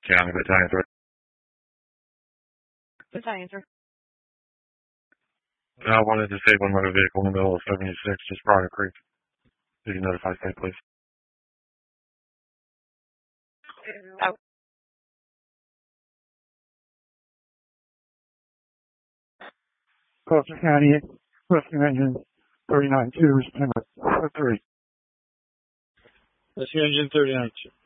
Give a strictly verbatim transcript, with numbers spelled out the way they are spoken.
County Battalion three. Battalion three. I wanted to save one motor vehicle in the middle of seventy-six, just prior to Creek. Did you notify state police? Oh. Coastal County, Rescue Engine thirty-nine two, respond with three. Rescue Engine thirty-nine two.